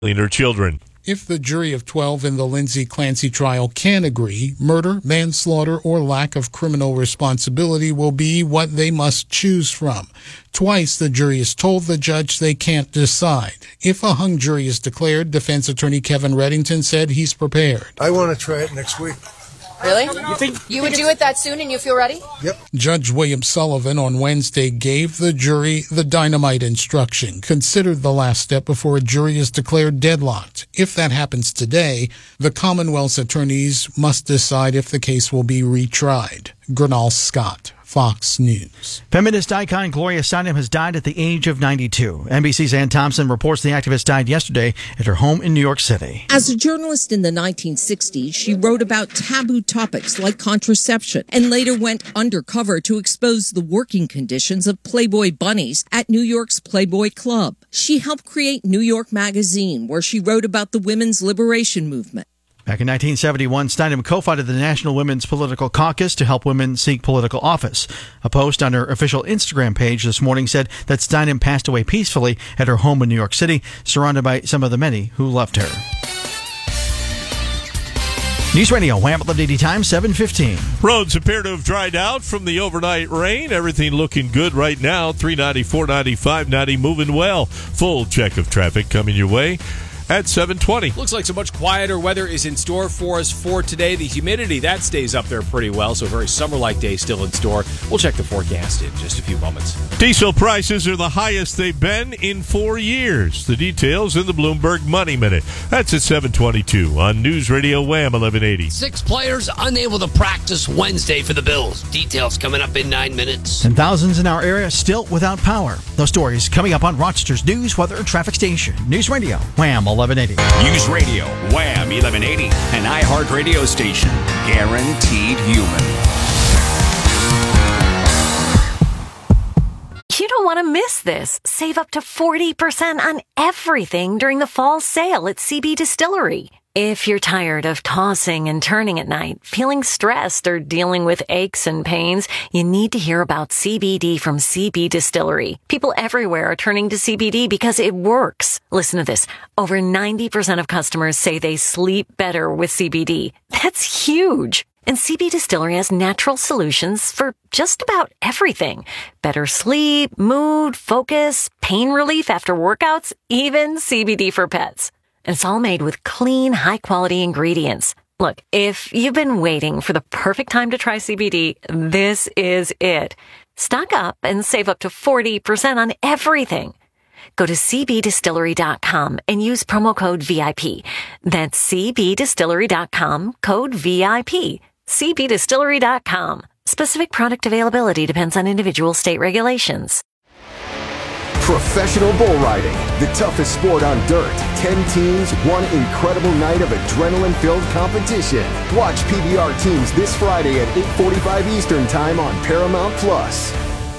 Her children. If the jury of 12 in the Lindsay Clancy trial can agree, murder, manslaughter, or lack of criminal responsibility will be what they must choose from. Twice the jury has told the judge they can't decide. If a hung jury is declared, defense attorney Kevin Reddington said he's prepared. I want to try it next week. Really? You would do it that soon and you feel ready? Yep. Judge William Sullivan on Wednesday gave the jury the dynamite instruction, considered the last step before a jury is declared deadlocked. If that happens today, the Commonwealth's attorneys must decide if the case will be retried. Gernal Scott, Fox News. Feminist icon Gloria Steinem has died at the age of 92. NBC's Ann Thompson reports the activist died yesterday at her home in New York City. As a journalist in the 1960s, she wrote about taboo topics like contraception and later went undercover to expose the working conditions of Playboy bunnies at New York's Playboy Club. She helped create New York Magazine, where she wrote about the women's liberation movement. Back in 1971, Steinem co-founded the National Women's Political Caucus to help women seek political office. A post on her official Instagram page this morning said that Steinem passed away peacefully at her home in New York City, surrounded by some of the many who loved her. News Radio, Wham! 1180 Times, 7:15. Roads appear to have dried out from the overnight rain. Everything looking good right now. 390, 490, 590, moving well. Full check of traffic coming your way at 7:20. Looks like so much quieter weather is in store for us for today. The humidity, that stays up there pretty well, so a very summer-like day still in store. We'll check the forecast in just a few moments. Diesel prices are the highest they've been in 4 years. The details in the Bloomberg Money Minute. That's at 7:22 on News Radio Wham! 1180. 6 players unable to practice Wednesday for the Bills. Details coming up in 9 minutes. And thousands in our area still without power. Those stories coming up on Rochester's News, Weather, and Traffic Station. News Radio, Wham! 1180. News Radio, Wham! 1180, an iHeartRadio station. Guaranteed human. You don't want to miss this. Save up to 40% on everything during the fall sale at CB Distillery. If you're tired of tossing and turning at night, feeling stressed, or dealing with aches and pains, you need to hear about CBD from CB Distillery. People everywhere are turning to CBD because it works. Listen to this. Over 90% of customers say they sleep better with CBD. That's huge. And CB Distillery has natural solutions for just about everything. Better sleep, mood, focus, pain relief after workouts, even CBD for pets. And it's all made with clean, high-quality ingredients. Look, if you've been waiting for the perfect time to try CBD, this is it. Stock up and save up to 40% on everything. Go to cbdistillery.com and use promo code VIP. That's cbdistillery.com, code VIP. cbdistillery.com. Specific product availability depends on individual state regulations. Professional bull riding, the toughest sport on dirt. 10 teams, one incredible night of adrenaline-filled competition. Watch PBR teams this Friday at 8:45 Eastern Time on Paramount Plus.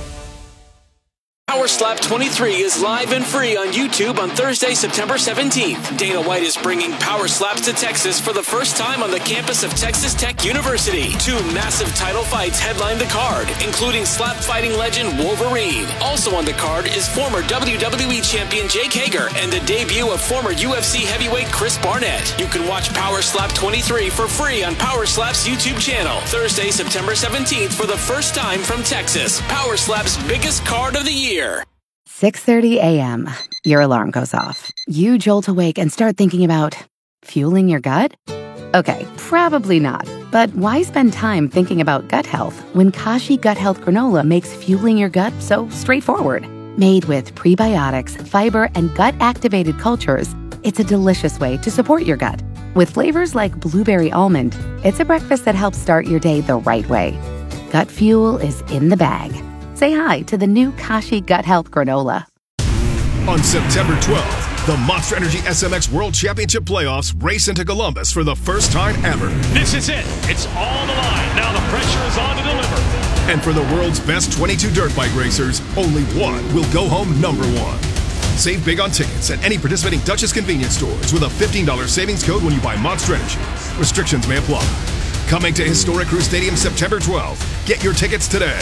Power Slap 23 is live and free on YouTube on Thursday, September 17th. Dana White is bringing Power Slaps to Texas for the first time on the campus of Texas Tech University. 2 massive title fights headline the card, including slap fighting legend Wolverine. Also on the card is former WWE champion Jake Hager and the debut of former UFC heavyweight Chris Barnett. You can watch Power Slap 23 for free on Power Slap's YouTube channel. Thursday, September 17th for the first time from Texas. Power Slap's biggest card of the year. 6:30 a.m. Your alarm goes off. You jolt awake and start thinking about fueling your gut? Okay, probably not. But why spend time thinking about gut health when Kashi Gut Health Granola makes fueling your gut so straightforward? Made with prebiotics, fiber, and gut-activated cultures, it's a delicious way to support your gut. With flavors like blueberry almond, it's a breakfast that helps start your day the right way. Gut fuel is in the bag. Say hi to the new Kashi Gut Health Granola. On September 12th, the Monster Energy SMX World Championship Playoffs race into Columbus for the first time ever. This is it. It's all on the line. Now the pressure is on to deliver. And for the world's best 22 dirt bike racers, only one will go home number one. Save big on tickets at any participating Duchess convenience stores with a $15 savings code when you buy Monster Energy. Restrictions may apply. Coming to Historic Crew Stadium September 12th. Get your tickets today.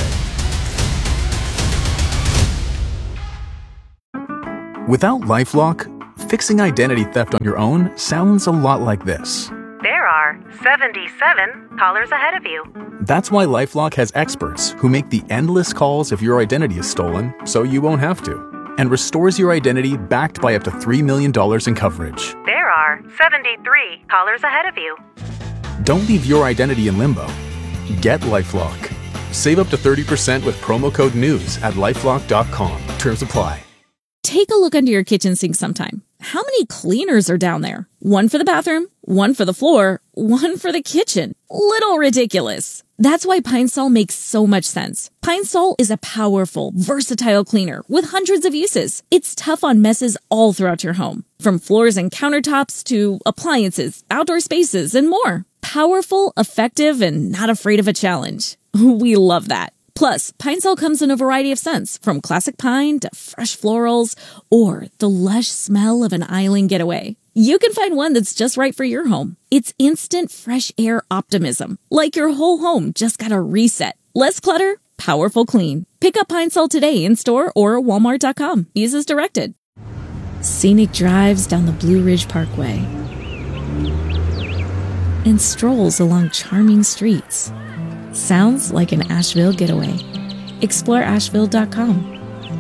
Without LifeLock, Fixing identity theft on your own sounds a lot like this. There are 77 callers ahead of you. That's why LifeLock has experts who make the endless calls if your identity is stolen, so you won't have to, and restores your identity backed by up to $3 million in coverage. There are 73 callers ahead of you. Don't leave your identity in limbo. Get LifeLock. Save up to 30% with promo code NEWS at LifeLock.com. Terms apply. Take a look under your kitchen sink sometime. How many cleaners are down there? One for the bathroom, one for the floor, one for the kitchen. Little ridiculous. That's why Pine Sol makes so much sense. Pine Sol is a powerful, versatile cleaner with hundreds of uses. It's tough on messes all throughout your home, from floors and countertops to appliances, outdoor spaces, and more. Powerful, effective, and not afraid of a challenge. We love that. Plus, Pine Sol comes in a variety of scents, from classic pine to fresh florals or the lush smell of an island getaway. You can find one that's just right for your home. It's instant fresh air optimism, like your whole home just got a reset. Less clutter, powerful clean. Pick up Pine Sol today in store or at walmart.com. Use as directed. Scenic drives down the Blue Ridge Parkway and strolls along charming streets. Sounds like an Asheville getaway. Explore Asheville.com.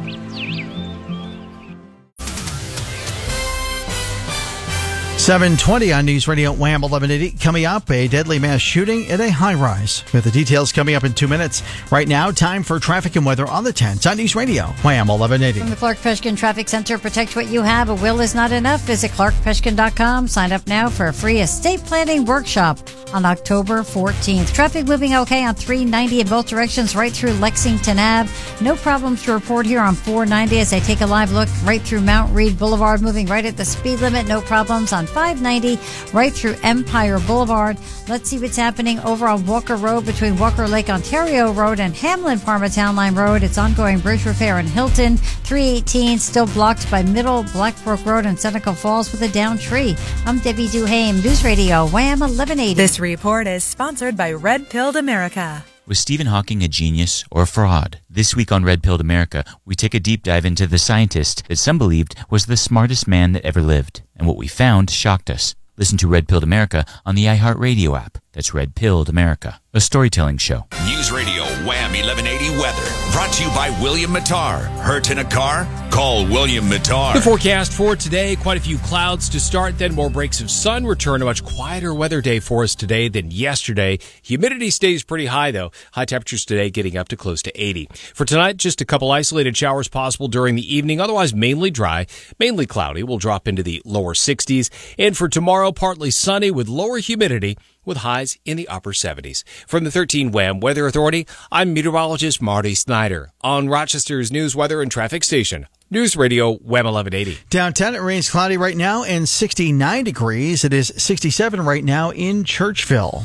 $7:20 on News Radio Wham 1180. Coming up, a deadly mass shooting in a high-rise. With the details coming up in 2 minutes. Right now, time for traffic and weather on the 10s on News Radio Wham 1180. From the Clark Peshkin Traffic Center, protect what you have. A will is not enough. Visit ClarkPeshkin.com. Sign up now for a free estate planning workshop on October 14th. Traffic moving okay on 390 in both directions right through Lexington Ave. No problems to report here on 490 as I take a live look right through Mount Read Boulevard, moving right at the speed limit. No problems on 590 right through Empire Boulevard. Let's see what's happening over on Walker Road between Walker Lake Ontario Road and Hamlin Parma Town Line Road. It's ongoing bridge repair in Hilton. 318 still blocked by Middle Blackbrook Road and Seneca Falls with a down tree. I'm Debbie Duhame, News Radio Wham 1180. This report is sponsored by Red Pilled America. Was Stephen Hawking a genius or a fraud? This week on Red Pilled America, we take a deep dive into the scientist that some believed was the smartest man that ever lived. And what we found shocked us. Listen to Red Pilled America on the iHeartRadio app. That's Red Pilled America, a storytelling show. News Radio Wham 1180 weather. Brought to you by William Mattar. Hurt in a car? Call William Mattar. The forecast for today, quite a few clouds to start, then more breaks of sun. Return a much quieter weather day for us today than yesterday. Humidity stays pretty high, though. High temperatures today getting up to close to 80. For tonight, just a couple isolated showers possible during the evening. Otherwise, mainly dry, mainly cloudy. We'll drop into the lower 60s. And for tomorrow, partly sunny with lower humidity, with highs in the upper 70s. From the 13 Wham Weather Authority, I'm meteorologist Marty Snyder on Rochester's news, weather, and traffic station. News Radio Wham 1180. Downtown, it rains cloudy right now and 69 degrees. It is 67 right now in Churchville.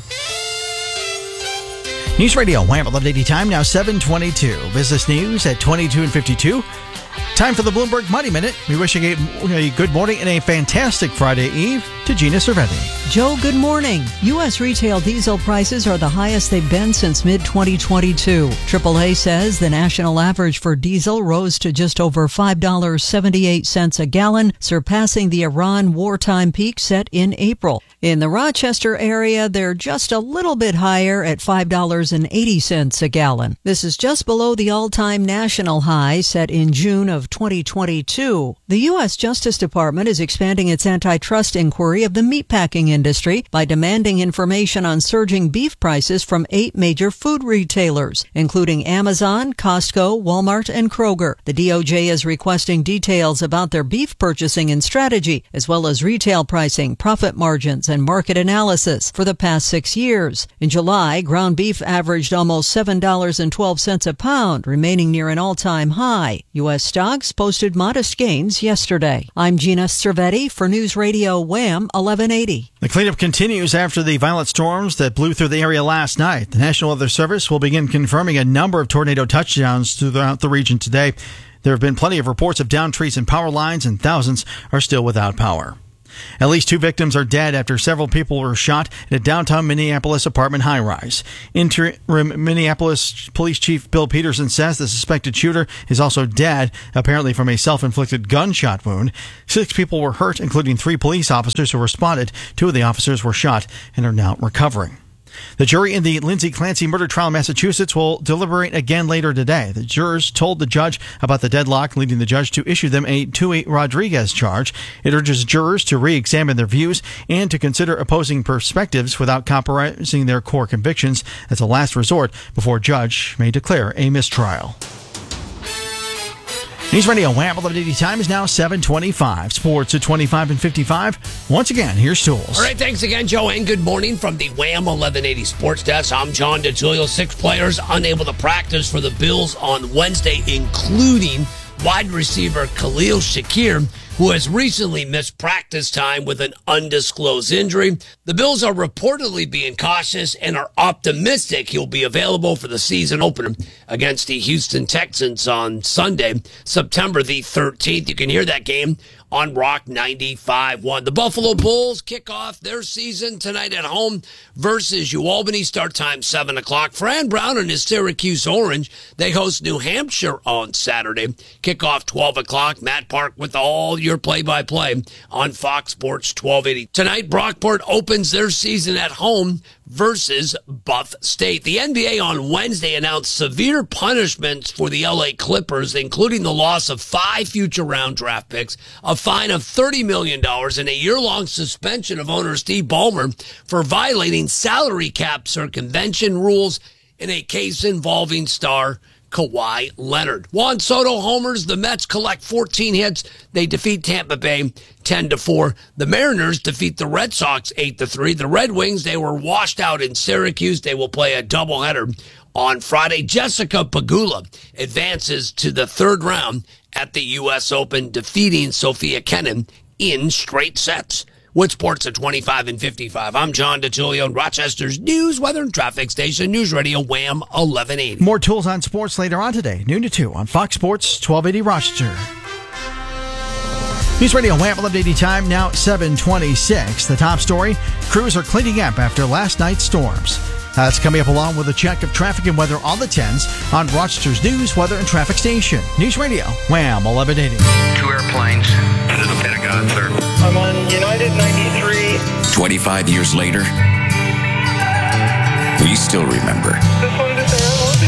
News Radio Wham 1180 time now 7:22. Business news at 22 and 52. Time for the Bloomberg Money Minute. We wish you a good morning and a fantastic Friday Eve to Gina Cervetti. Joe, good morning. U.S. retail diesel prices are the highest they've been since mid-2022. AAA says the national average for diesel rose to just over $5.78 a gallon, surpassing the Iran wartime peak set in April. In the Rochester area, they're just a little bit higher at $5.80 a gallon. This is just below the all-time national high set in June of 2022. The U.S. Justice Department is expanding its antitrust inquiry of the meatpacking industry by demanding information on surging beef prices from 8 major food retailers, including Amazon, Costco, Walmart, and Kroger. The DOJ is requesting details about their beef purchasing and strategy, as well as retail pricing, profit margins, and market analysis for the past 6 years. In July, ground beef averaged almost $7.12 a pound, remaining near an all-time high. U.S. stocks posted modest gains yesterday. I'm Gina Cervetti for News Radio Wham 1180. The cleanup continues after the violent storms that blew through the area last night. The National Weather Service will begin confirming a number of tornado touchdowns throughout the region today. There have been plenty of reports of downed trees and power lines, and thousands are still without power. At least 2 victims are dead after several people were shot at a downtown Minneapolis apartment high-rise. Interim Minneapolis Police Chief Bill Peterson says the suspected shooter is also dead, apparently from a self-inflicted gunshot wound. 6 people were hurt, including 3 police officers who responded. 2 of the officers were shot and are now recovering. The jury in the Lindsay Clancy murder trial in Massachusetts will deliberate again later today. The jurors told the judge about the deadlock, leading the judge to issue them a Tui Rodriguez charge. It urges jurors to re-examine their views and to consider opposing perspectives without compromising their core convictions as a last resort before a judge may declare a mistrial. News Radio Wham! 1180 time is now 7:25. Sports at 25 and 55. Once again, here's Tools. All right, thanks again, Joe, and good morning from the Wham! 1180 Sports Desk. I'm John DeGiulio. 6 players unable to practice for the Bills on Wednesday, including wide receiver Khalil Shakir, who has recently missed practice time with an undisclosed injury. The Bills are reportedly being cautious and are optimistic he'll be available for the season opener against the Houston Texans on Sunday, September the 13th. You can hear that game on Rock 95.1. The Buffalo Bulls kick off their season tonight at home versus UAlbany. Start time 7 o'clock. Fran Brown and his Syracuse Orange, they host New Hampshire on Saturday. Kickoff 12 o'clock. Matt Park with all your play-by-play on Fox Sports 1280. Tonight, Brockport opens their season at home versus Buff State. The NBA on Wednesday announced severe punishments for the LA Clippers, including the loss of 5 future round draft picks, a fine of $30 million, and a year-long suspension of owner Steve Ballmer for violating salary cap circumvention rules in a case involving star Kawhi Leonard. Juan Soto homers. The Mets collect 14 hits. They defeat Tampa Bay 10-4. The Mariners defeat the Red Sox 8-3. The Red Wings, they were washed out in Syracuse. They will play a doubleheader on Friday. Jessica Pegula advances to the 3rd round at the U.S. Open, defeating Sophia Kenin in straight sets. With sports at 25 and 55, I'm John DeGiulio, Rochester's news, weather, and traffic station, News Radio Wham! 1180. More Tools on sports later on today, noon to 2 on Fox Sports 1280 Rochester. News Radio Wham! 1180 time, now 7:26. The top story, crews are cleaning up after last night's storms. That's coming up along with a check of traffic and weather on the 10s on Rochester's news, weather, and traffic station. News Radio Wham! 1180. 2 airplanes into the Pentagon, sir. I'm on United 93. 25 years later, we still remember. Just wanted to say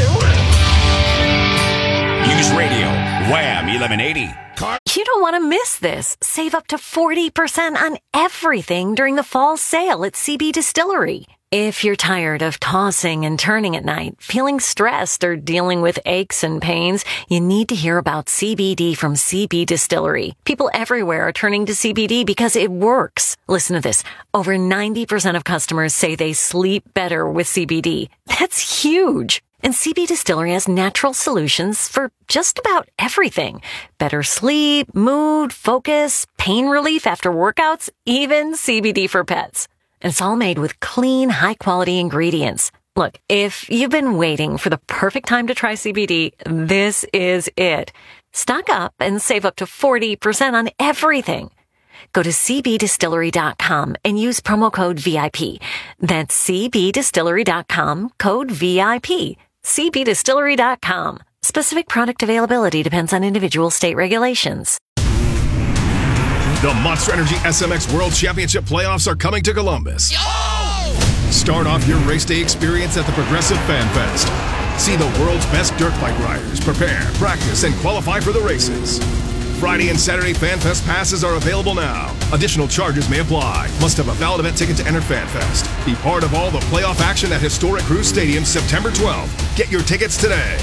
I love you. News Radio Wham! 1180. You don't want to miss this. Save up to 40% on everything during the fall sale at CB Distillery. If you're tired of tossing and turning at night, feeling stressed, or dealing with aches and pains, you need to hear about CBD from CB Distillery. People everywhere are turning to CBD because it works. Listen to this. Over 90% of customers say they sleep better with CBD. That's huge. And CB Distillery has natural solutions for just about everything. Better sleep, mood, focus, pain relief after workouts, even CBD for pets. And it's all made with clean, high-quality ingredients. Look, if you've been waiting for the perfect time to try CBD, this is it. Stock up and save up to 40% on everything. Go to cbdistillery.com and use promo code VIP. That's cbdistillery.com, code VIP. cbdistillery.com. Specific product availability depends on individual state regulations. The Monster Energy SMX World Championship playoffs are coming to Columbus. Start off your race day experience at the Progressive Fan Fest. See the world's best dirt bike riders prepare, practice, and qualify for the races. Friday and Saturday Fan Fest passes are available now. Additional charges may apply. Must have a valid event ticket to enter Fan Fest. Be part of all the playoff action at Historic Cruise Stadium September 12th. Get your tickets today.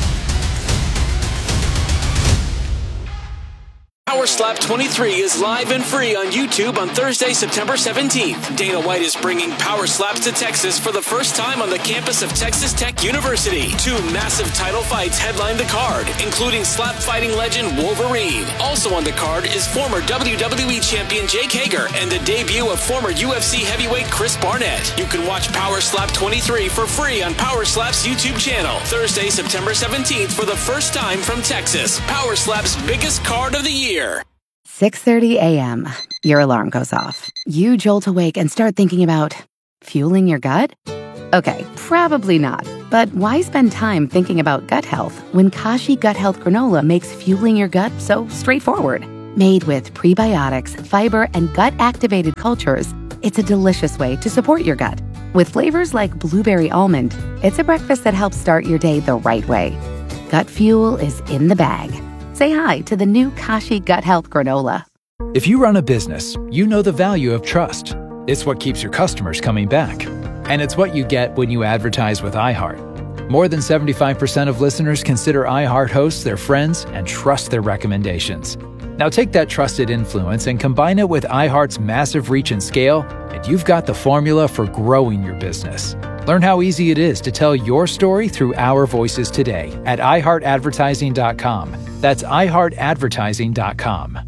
Power Slap 23 is live and free on YouTube on Thursday, September 17th. Dana White is bringing Power Slaps to Texas for the first time on the campus of Texas Tech University. 2 massive title fights headline the card, including slap fighting legend Wolverine. Also on the card is former WWE champion Jake Hager and the debut of former UFC heavyweight Chris Barnett. You can watch Power Slap 23 for free on Power Slap's YouTube channel. Thursday, September 17th for the first time from Texas. Power Slap's biggest card of the year. 6:30 a.m. Your alarm goes off. You jolt awake and start thinking about fueling your gut? Okay, probably not. But why spend time thinking about gut health when Kashi Gut Health Granola makes fueling your gut so straightforward? Made with prebiotics, fiber, and gut-activated cultures, it's a delicious way to support your gut. With flavors like blueberry almond, it's a breakfast that helps start your day the right way. Gut fuel is in the bag. Say hi to the new Kashi Gut Health Granola. If you run a business, you know the value of trust. It's what keeps your customers coming back. And it's what you get when you advertise with iHeart. More than 75% of listeners consider iHeart hosts their friends and trust their recommendations. Now take that trusted influence and combine it with iHeart's massive reach and scale, and you've got the formula for growing your business. Learn how easy it is to tell your story through our voices today at iHeartAdvertising.com. That's iHeartAdvertising.com.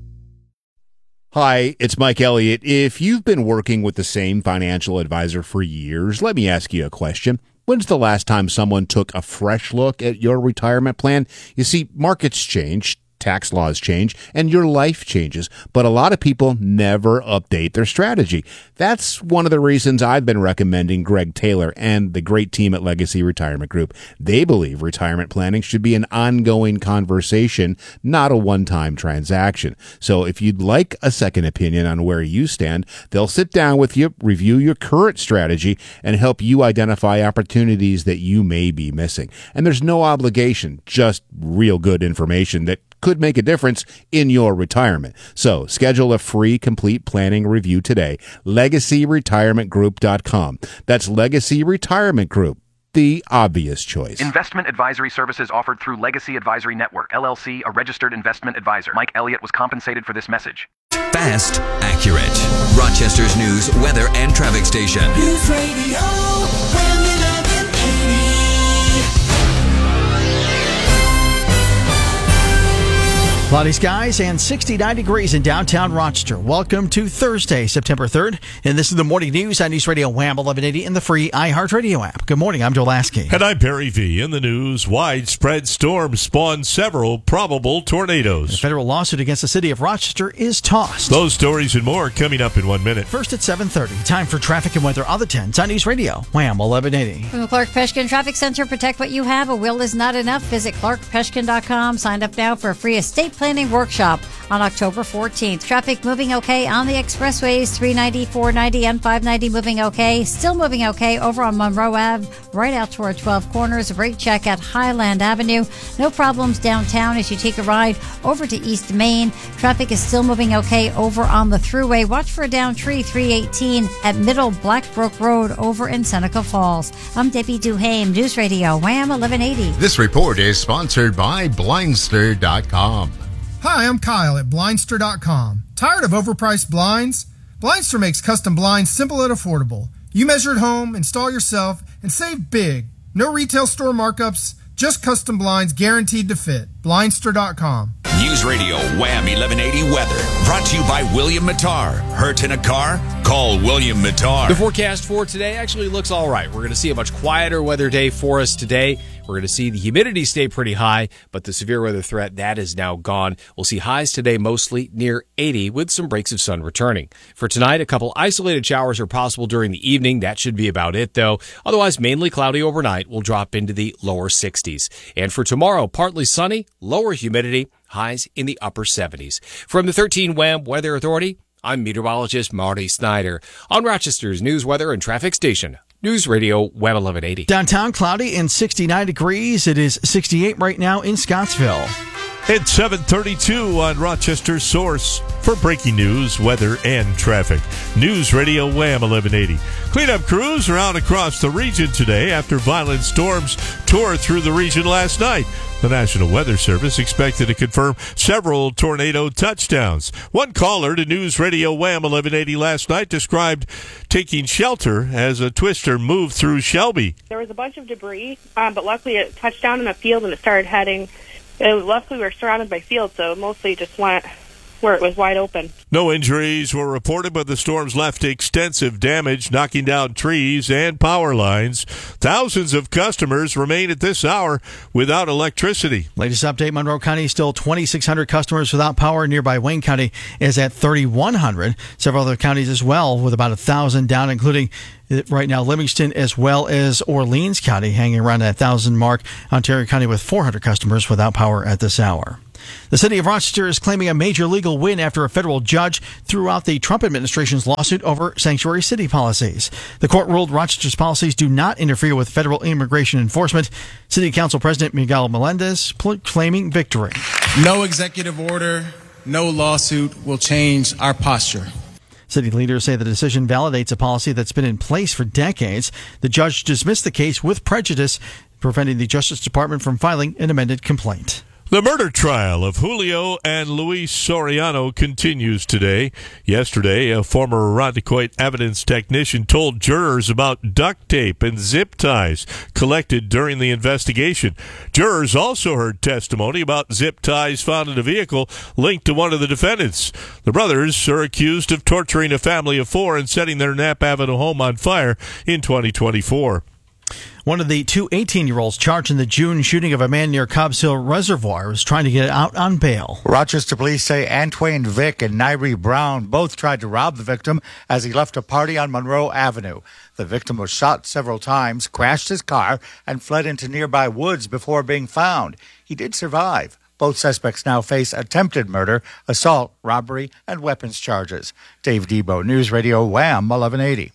Hi, it's Mike Elliott. If you've been working with the same financial advisor for years, let me ask you a question. When's the last time someone took a fresh look at your retirement plan? You see, markets change, tax laws change, and your life changes, but a lot of people never update their strategy. That's one of the reasons I've been recommending Greg Taylor and the great team at Legacy Retirement Group. They believe retirement planning should be an ongoing conversation, not a one-time transaction. So if you'd like a second opinion on where you stand, they'll sit down with you, review your current strategy, and help you identify opportunities that you may be missing. And there's no obligation, just real good information that could make a difference in your retirement. So schedule a free complete planning review today. LegacyRetirementGroup.com. That's Legacy Retirement Group, the obvious choice. Investment advisory services offered through Legacy Advisory Network, LLC, a registered investment advisor. Mike Elliott was compensated for this message. Fast, accurate. Rochester's news, weather, and traffic station. News Radio WHAM 1180. Cloudy skies and 69 degrees in downtown Rochester. Welcome to Thursday, September 3rd. And this is the morning news on News Radio WHAM 1180 and the free iHeartRadio app. Good morning. I'm Joel Lasky. And I'm Barry V. In the news, widespread storms spawned several probable tornadoes. A federal lawsuit against the city of Rochester is tossed. Those stories and more coming up in 1 minute. First at 7:30. Time for traffic and weather on the 10s on News Radio WHAM 1180. From the Clark Peshkin Traffic Center, protect what you have. A will is not enough. Visit clarkpeshkin.com. Sign up now for a free estate planning workshop on October 14th. Traffic moving okay on the expressways, 390, 490, and 590 moving okay. Still moving okay over on Monroe Ave, right out toward 12 Corners. A brake check at Highland Avenue. No problems downtown as you take a ride over to East Main. Traffic is still moving okay over on the Thruway. Watch for a down tree, 318 at Middle Blackbrook Road over in Seneca Falls. I'm Debbie Duhame, News Radio WHAM 1180. This report is sponsored by Blindster.com. Hi, I'm Kyle at Blindster.com. Tired of overpriced blinds? Blindster makes custom blinds simple and affordable. You measure at home, install yourself, and save big. No retail store markups, just custom blinds guaranteed to fit. Blindster.com. News Radio WHAM 1180 weather. Brought to you by William Mattar. Hurt in a car? Call William Mattar. The forecast for today actually looks all right. We're going to see a much quieter weather day for us today. We're going to see the humidity stay pretty high, but the severe weather threat, that is now gone. We'll see highs today mostly near 80 with some breaks of sun returning. For tonight, a couple isolated showers are possible during the evening. That should be about it, though. Otherwise, mainly cloudy overnight. We'll drop into the lower 60s. And for tomorrow, partly sunny, lower humidity, highs in the upper 70s. From the 13 WHAM Weather Authority, I'm meteorologist Marty Snyder on Rochester's news, weather, and traffic station. News Radio WHAM 1180. Downtown cloudy and 69 degrees. It is 68 right now in Scottsville. It's 7:32 on Rochester's source for breaking news, weather, and traffic. News Radio WHAM 1180. Cleanup crews are out across the region today after violent storms tore through the region last night. The National Weather Service expected to confirm several tornado touchdowns. One caller to News Radio WHAM 1180 last night described taking shelter as a twister moved through Shelby. There was a bunch of debris, but luckily it touched down in a field and it started heading. Luckily we were surrounded by fields, so it mostly just went where it was wide open. No injuries were reported, but the storms left extensive damage, knocking down trees and power lines. Thousands of customers remain at this hour without electricity. Latest update, Monroe County, still 2,600 customers without power. Nearby Wayne County is at 3,100. Several other counties as well, with about 1,000 down, including right now Livingston as well as Orleans County, hanging around that 1,000 mark. Ontario County with 400 customers without power at this hour. The city of Rochester is claiming a major legal win after a federal judge threw out the Trump administration's lawsuit over sanctuary city policies. The court ruled Rochester's policies do not interfere with federal immigration enforcement. City Council President Miguel Melendez claiming victory. No executive order, no lawsuit will change our posture. City leaders say the decision validates a policy that's been in place for decades. The judge dismissed the case with prejudice, preventing the Justice Department from filing an amended complaint. The murder trial of Julio and Luis Soriano continues today. Yesterday, a former Irondequoit evidence technician told jurors about duct tape and zip ties collected during the investigation. Jurors also heard testimony about zip ties found in a vehicle linked to one of the defendants. The brothers are accused of torturing a family of four and setting their Napa Avenue home on fire in 2024. One of the two 18-year-olds charged in the June shooting of a man near Cobbs Hill Reservoir was trying to get out on bail. Rochester police say Antwain Vick and Nairi Brown both tried to rob the victim as he left a party on Monroe Avenue. The victim was shot several times, crashed his car, and fled into nearby woods before being found. He did survive. Both suspects now face attempted murder, assault, robbery, and weapons charges. Dave Debo, News Radio Wham 1180.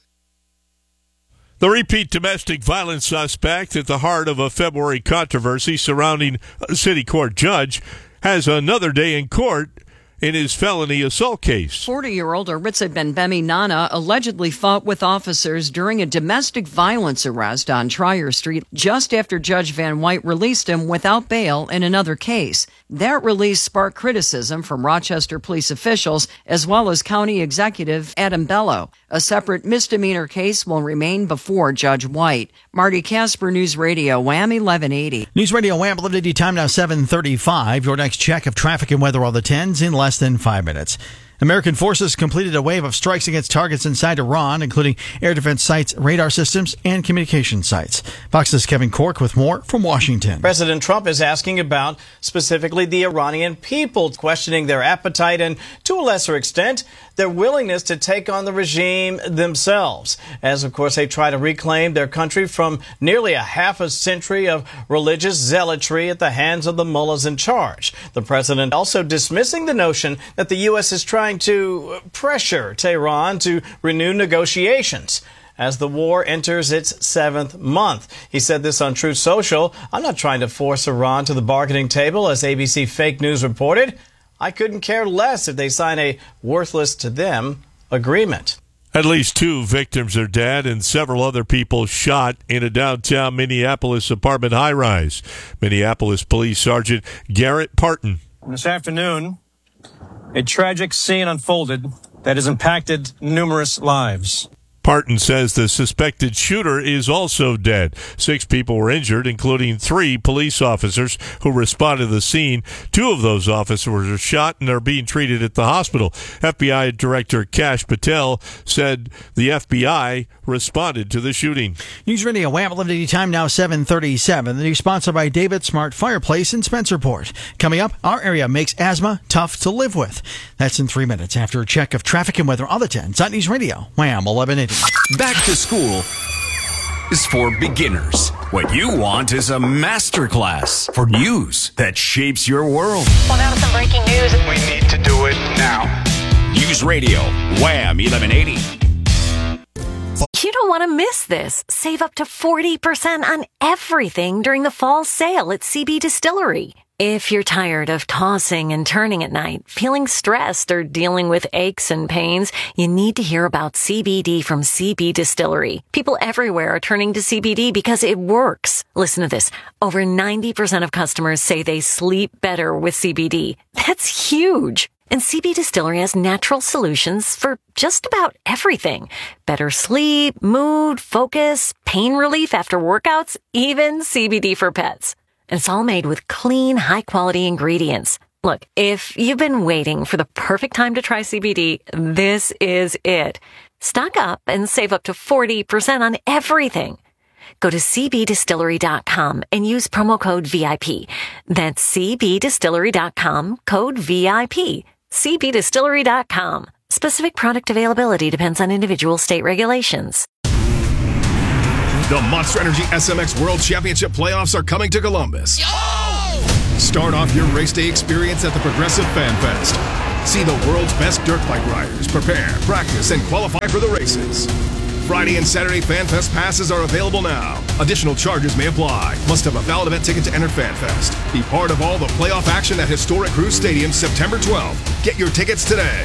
The repeat domestic violence suspect at the heart of a February controversy surrounding a city court judge has another day in court in his felony assault case. 40-year-old Aritza Benbemi Nana allegedly fought with officers during a domestic violence arrest on Trier Street just after Judge Van White released him without bail in another case. That release sparked criticism from Rochester police officials as well as County Executive Adam Bello. A separate misdemeanor case will remain before Judge White. Marty Casper, News Radio Wham 1180. News Radio Wham 1180, time now 7:35. Your next check of traffic and weather on the 10s in less than 5 minutes. American forces completed a wave of strikes against targets inside Iran, including air defense sites, radar systems, and communication sites. Fox's Kevin Cork with more from Washington. President Trump is asking about specifically the Iranian people, questioning their appetite and, to a lesser extent, their willingness to take on the regime themselves, as, of course, they try to reclaim their country from nearly a half a century of religious zealotry at the hands of the mullahs in charge. The president also dismissing the notion that the U.S. is trying to pressure Tehran to renew negotiations as the war enters its 7th month. He said this on Truth Social. I'm not trying to force Iran to the bargaining table, as ABC Fake News reported. I couldn't care less if they sign a worthless to them agreement. At least 2 victims are dead and several other people shot in a downtown Minneapolis apartment high-rise. Minneapolis Police Sergeant Garrett Parton. This afternoon, a tragic scene unfolded that has impacted numerous lives. Parton says the suspected shooter is also dead. 6 people were injured, including 3 police officers who responded to the scene. 2 of those officers were shot and are being treated at the hospital. FBI Director Kash Patel said the FBI responded to the shooting. News Radio Wham 1180, time now 7:37. The news sponsored by David Smart Fireplace in Spencerport. Coming up, our area makes asthma tough to live with. That's in 3 minutes after a check of traffic and weather on the 10s on News Radio Wham 1180. Back to school is for beginners. What you want is a masterclass for news that shapes your world. Well, now some breaking news. We need to do it now. News Radio Wham 1180. You don't want to miss this. Save up to 40% on everything during the fall sale at CB Distillery. If you're tired of tossing and turning at night, feeling stressed, or dealing with aches and pains, you need to hear about CBD from CB Distillery. People everywhere are turning to CBD because it works. Listen to this. Over 90% of customers say they sleep better with CBD. That's huge. And CB Distillery has natural solutions for just about everything. Better sleep, mood, focus, pain relief after workouts, even CBD for pets. And it's all made with clean, high-quality ingredients. Look, if you've been waiting for the perfect time to try CBD, this is it. Stock up and save up to 40% on everything. Go to cbdistillery.com and use promo code VIP. That's cbdistillery.com, code VIP. cbdistillery.com. Specific product availability depends on individual state regulations. The Monster Energy SMX World Championship playoffs are coming to Columbus. Start off your race day experience at the Progressive Fan Fest. See the world's best dirt bike riders prepare, practice, and qualify for the races. Friday and Saturday Fan Fest passes are available now. Additional charges may apply. Must have a valid event ticket to enter Fan Fest. Be part of all the playoff action at Historic Cruise Stadium September 12th. Get your tickets today.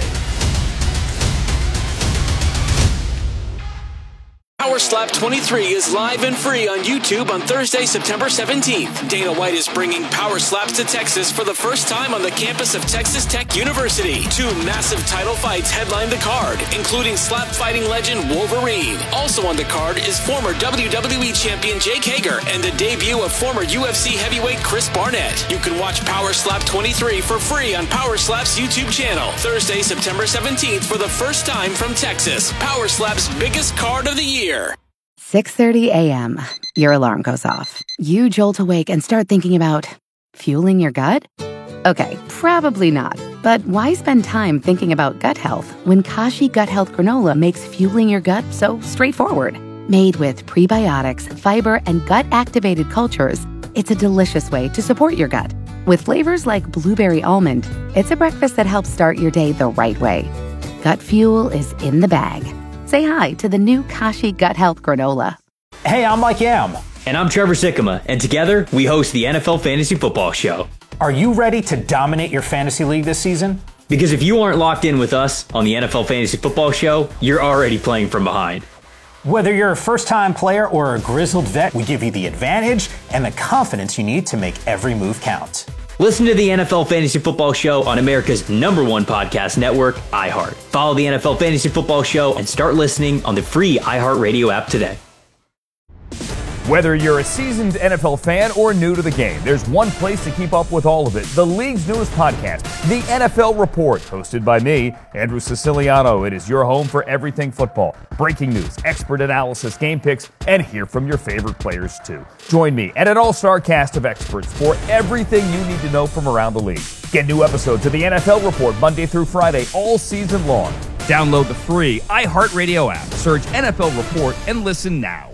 Power Slap 23 is live and free on YouTube on Thursday, September 17th. Dana White is bringing Power Slaps to Texas for the first time on the campus of Texas Tech University. 2 massive title fights headline the card, including slap fighting legend Wolverine. Also on the card is former WWE champion Jake Hager and the debut of former UFC heavyweight Chris Barnett. You can watch Power Slap 23 for free on Power Slap's YouTube channel. Thursday, September 17th for the first time from Texas. Power Slap's biggest card of the year. 6:30 a.m. Your alarm goes off. You jolt awake and start thinking about fueling your gut? Okay, probably not. But why spend time thinking about gut health when Kashi Gut Health Granola makes fueling your gut so straightforward? Made with prebiotics, fiber, and gut-activated cultures, it's a delicious way to support your gut. With flavors like blueberry almond, it's a breakfast that helps start your day the right way. Gut fuel is in the bag. Say hi to the new Kashi Gut Health Granola. Hey, I'm Mike Yam. And I'm Trevor Sikkema. And together, we host the NFL Fantasy Football Show. Are you ready to dominate your fantasy league this season? Because if you aren't locked in with us on the NFL Fantasy Football Show, you're already playing from behind. Whether you're a first-time player or a grizzled vet, we give you the advantage and the confidence you need to make every move count. Listen to the NFL Fantasy Football Show on America's #1 podcast network, iHeart. Follow the NFL Fantasy Football Show and start listening on the free iHeartRadio app today. Whether you're a seasoned NFL fan or new to the game, there's one place to keep up with all of it. The league's newest podcast, The NFL Report, hosted by me, Andrew Siciliano. It is your home for everything football. Breaking news, expert analysis, game picks, and hear from your favorite players too. Join me and an all-star cast of experts for everything you need to know from around the league. Get new episodes of The NFL Report Monday through Friday all season long. Download the free iHeartRadio app, search NFL Report, and listen now.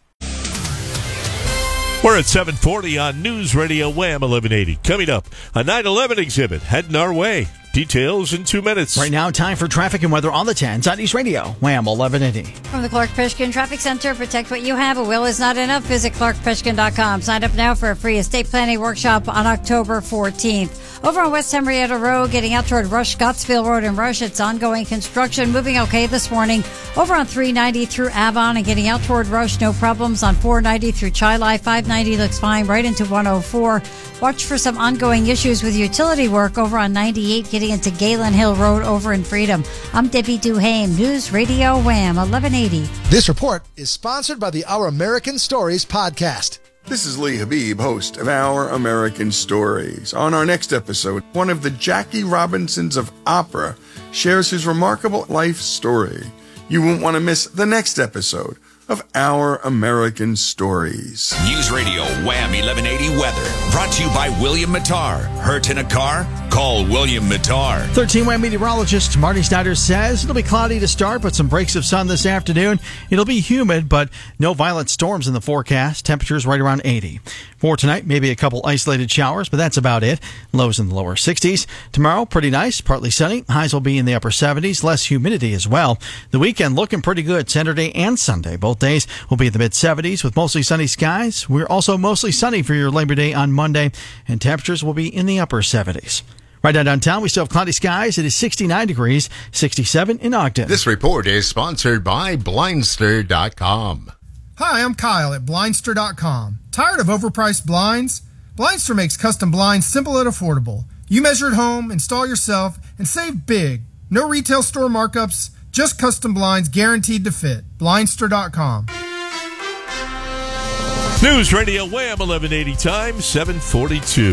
We're at 7:40 on News Radio Wham 1180. Coming up, a 9/11 exhibit heading our way. Details in 2 minutes. Right now, time for traffic and weather on the 10s on News Radio Wham 1180. From the Clark Fishkin Traffic Center, protect what you have. A will is not enough. Visit clarkfishkin.com. Sign up now for a free estate planning workshop on October 14th. Over on West Henrietta Road, getting out toward Rush, Scottsville Road and Rush, it's ongoing construction. Moving okay this morning. Over on 390 through Avon and getting out toward Rush, no problems. On 490 through Chi-Li, 590 looks fine right into 104. Watch for some ongoing issues with utility work over on 98, getting into Galen Hill Road over in Freedom. I'm Debbie Duhame, News Radio Wham 1180. This report is sponsored by the Our American Stories podcast. This is Lee Habib, host of Our American Stories. On our next episode, one of the Jackie Robinsons of opera shares his remarkable life story. You won't want to miss the next episode of Our American Stories. News Radio Wham 1180 weather. Brought to you by William Mattar. Hurt in a car? Call William Mattar. 13 Wham meteorologist Marty Snyder says it'll be cloudy to start, but some breaks of sun this afternoon. It'll be humid, but no violent storms in the forecast. Temperatures right around 80. For tonight, maybe a couple isolated showers, but that's about it. Lows in the lower 60s. Tomorrow, pretty nice, partly sunny. Highs will be in the upper 70s. Less humidity as well. The weekend looking pretty good. Saturday and Sunday, both days will be in the mid-70s with mostly sunny skies. We're also mostly sunny for your Labor Day on Monday, and temperatures will be in the upper 70s. Right now downtown, we still have cloudy skies. It is 69 degrees, 67 in Ogden. This report is sponsored by Blindster.com. Hi, I'm Kyle at Blindster.com. Tired of overpriced blinds? Blindster makes custom blinds simple and affordable. You measure at home, install yourself, and save big. No retail store markups, just custom blinds guaranteed to fit. Blindster.com. News Radio Wham 1180 time, 7:42.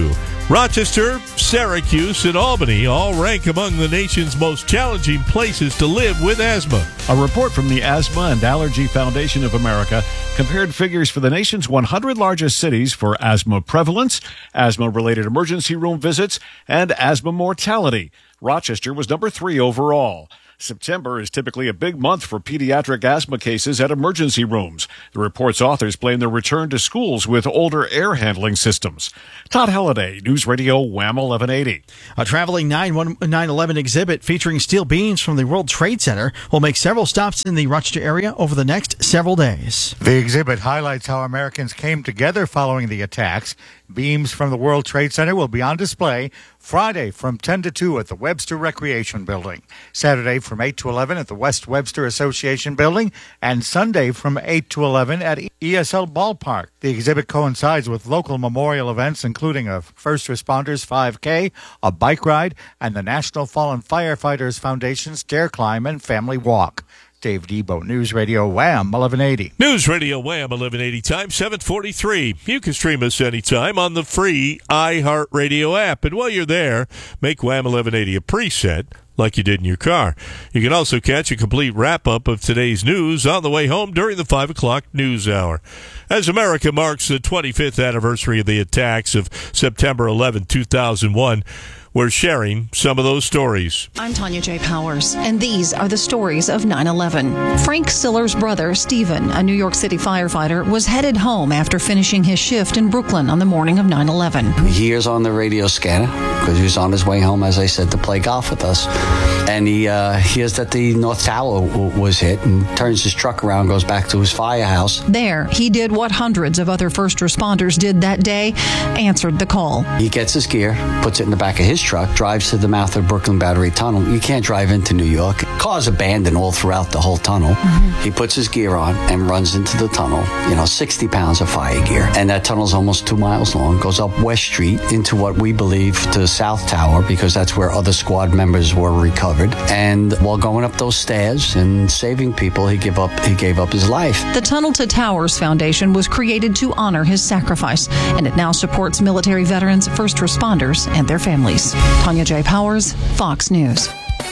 Rochester, Syracuse, and Albany all rank among the nation's most challenging places to live with asthma. A report from the Asthma and Allergy Foundation of America compared figures for the nation's 100 largest cities for asthma prevalence, asthma-related emergency room visits, and asthma mortality. Rochester was number 3 overall. September is typically a big month for pediatric asthma cases at emergency rooms. The report's authors blame the return to schools with older air handling systems. Todd Halliday, News Radio Wham 1180. A traveling 9/11 exhibit featuring steel beams from the World Trade Center will make several stops in the Rochester area over the next several days. The exhibit highlights how Americans came together following the attacks. Beams from the World Trade Center will be on display Friday from 10 to 2 at the Webster Recreation Building, Saturday from 8 to 11 at the West Webster Association Building, and Sunday from 8 to 11 at ESL Ballpark. The exhibit coincides with local memorial events, including a First Responders 5K, a bike ride, and the National Fallen Firefighters Foundation Stair Climb and Family Walk. Dave Debo, News Radio Wham 1180. News Radio Wham 1180, time 7:43. You can stream us anytime on the free iHeartRadio app. And while you're there, make Wham 1180 a preset like you did in your car. You can also catch a complete wrap-up of today's news on the way home during the 5 o'clock news hour. As America marks the 25th anniversary of the attacks of September 11, 2001, we're sharing some of those stories. I'm Tanya J. Powers, and these are the stories of 9/11. Frank Siller's brother, Stephen, a New York City firefighter, was headed home after finishing his shift in Brooklyn on the morning of 9/11. He hears on the radio scanner, because he was on his way home, as I said, to play golf with us. And he hears that the North Tower was hit and turns his truck around, goes back to his firehouse. There, he did what hundreds of other first responders did that day, answered the call. He gets his gear, puts it in the back of his truck, drives to the mouth of Brooklyn Battery Tunnel. You can't drive into New York. Cars abandoned all throughout the whole tunnel. Mm-hmm. He puts his gear on and runs into the tunnel, 60 pounds of fire gear. And that tunnel's almost 2 miles long, goes up West Street into what we believe to the South Tower, because that's where other squad members were recovered. And while going up those stairs and saving people, he gave up his life. The Tunnel to Towers Foundation was created to honor his sacrifice, and it now supports military veterans, first responders, and their families. Tanya J. Powers, Fox News.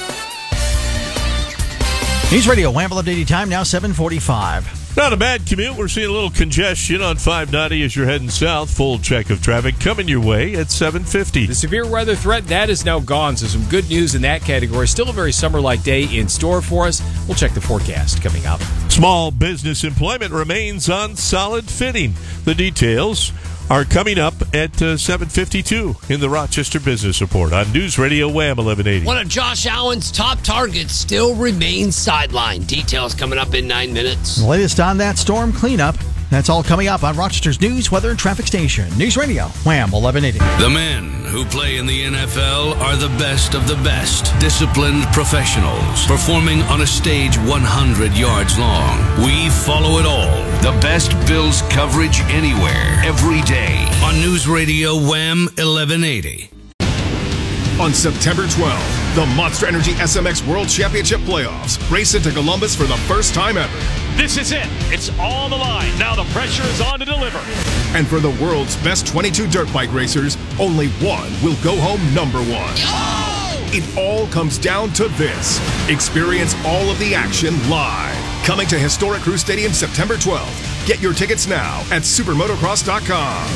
News Radio Wham 1180, time now 7:45. Not a bad commute. We're seeing a little congestion on 590 as you're heading south. Full check of traffic coming your way at 750. The severe weather threat, that is now gone, so some good news in that category. Still a very summer-like day in store for us. We'll check the forecast coming up. Small business employment remains on solid footing. The details are coming up at 7:52 in the Rochester Business Report on News Radio Wham 1180. One of Josh Allen's top targets still remains sidelined. Details coming up in 9 minutes. The latest on that storm cleanup. That's all coming up on Rochester's News, Weather, and Traffic Station. News Radio Wham 1180. The men who play in the NFL are the best of the best. Disciplined professionals performing on a stage 100 yards long. We follow it all. The best Bills coverage anywhere, every day. On News Radio Wham 1180. On September 12th, the Monster Energy SMX World Championship Playoffs race into Columbus for the first time ever. This is it. It's all the line. Now the pressure is on to deliver. And for the world's best 22 dirt bike racers, only one will go home number one. It all comes down to this. Experience all of the action live. Coming to Historic Crew Stadium September 12th. Get your tickets now at supermotocross.com.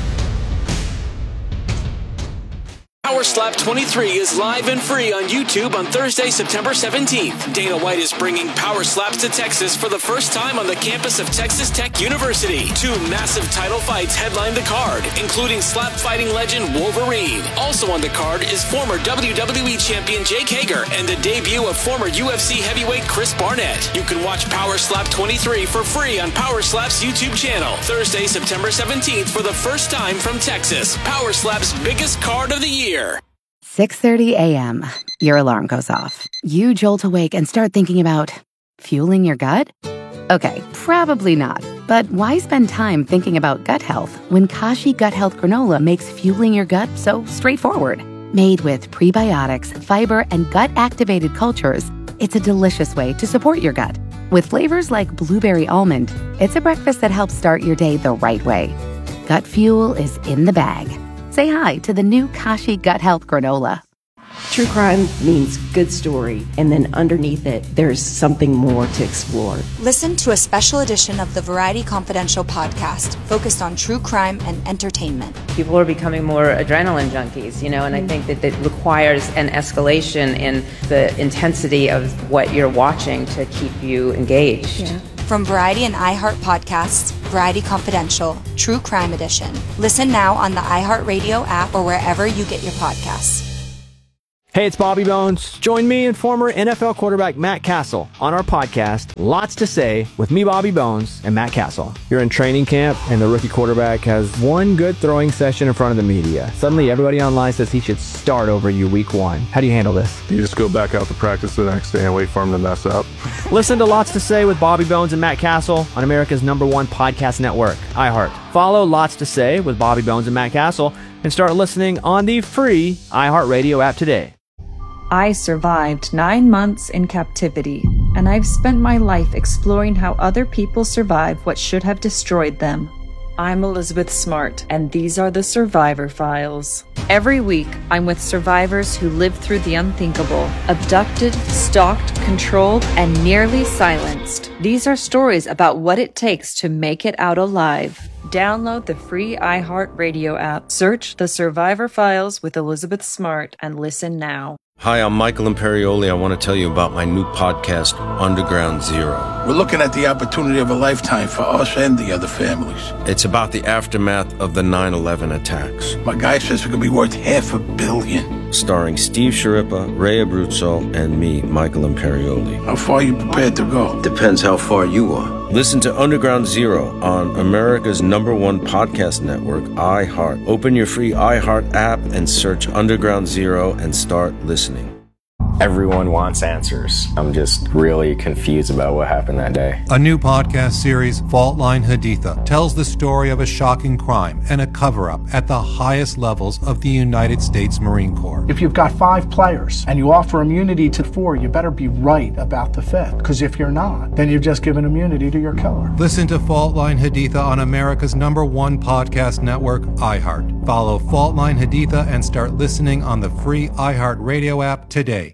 Power Slap 23 is live and free on YouTube on Thursday, September 17th. Dana White is bringing Power Slaps to Texas for the first time on the campus of Texas Tech University. 2 massive title fights headline the card, including slap fighting legend Wolverine. Also on the card is former WWE champion Jake Hager and the debut of former UFC heavyweight Chris Barnett. You can watch Power Slap 23 for free on Power Slap's YouTube channel. Thursday, September 17th for the first time from Texas. Power Slap's biggest card of the year. 6:30 a.m. Your alarm goes off. You jolt awake and start thinking about fueling your gut? Okay, probably not. But why spend time thinking about gut health when Kashi Gut Health Granola makes fueling your gut so straightforward? Made with prebiotics, fiber, and gut-activated cultures, it's a delicious way to support your gut. With flavors like blueberry almond, it's a breakfast that helps start your day the right way. Gut fuel is in the bag. Say hi to the new Kashi Gut Health Granola. True crime means good story, and then underneath it, there's something more to explore. Listen to a special edition of the Variety Confidential podcast focused on true crime and entertainment. People are becoming more adrenaline junkies, and I think that requires an escalation in the intensity of what you're watching to keep you engaged. Yeah. From Variety and iHeart Podcasts, Variety Confidential, True Crime Edition. Listen now on the iHeartRadio app or wherever you get your podcasts. Hey, it's Bobby Bones. Join me and former NFL quarterback Matt Castle on our podcast, Lots to Say, with me, Bobby Bones, and Matt Castle. You're in training camp, and the rookie quarterback has one good throwing session in front of the media. Suddenly, everybody online says he should start over you week one. How do you handle this? You just go back out to practice the next day and wait for him to mess up. Listen to Lots to Say with Bobby Bones and Matt Castle on America's #1 podcast network, iHeart. Follow Lots to Say with Bobby Bones and Matt Castle and start listening on the free iHeartRadio app today. I survived 9 months in captivity, and I've spent my life exploring how other people survive what should have destroyed them. I'm Elizabeth Smart, and these are the Survivor Files. Every week, I'm with survivors who lived through the unthinkable, abducted, stalked, controlled, and nearly silenced. These are stories about what it takes to make it out alive. Download the free iHeartRadio app, search The Survivor Files with Elizabeth Smart, and listen now. Hi, I'm Michael Imperioli. I want to tell you about my new podcast, Underground Zero. We're looking at the opportunity of a lifetime for us and the other families. It's about the aftermath of the 9/11 attacks. My guy says it could be worth $500 million. Starring Steve Sciarippa, Ray Abruzzo, and me, Michael Imperioli. How far are you prepared to go? Depends how far you are. Listen to Underground Zero on America's #1 podcast network, iHeart. Open your free iHeart app and search Underground Zero and start listening. Everyone wants answers. I'm just really confused about what happened that day. A new podcast series, Fault Line Haditha, tells the story of a shocking crime and a cover-up at the highest levels of the United States Marine Corps. If you've got 5 players and you offer immunity to 4, you better be right about the 5th. Because if you're not, then you've just given immunity to your killer. Listen to Fault Line Haditha on America's #1 podcast network, iHeart. Follow Fault Line Haditha and start listening on the free iHeart Radio app today.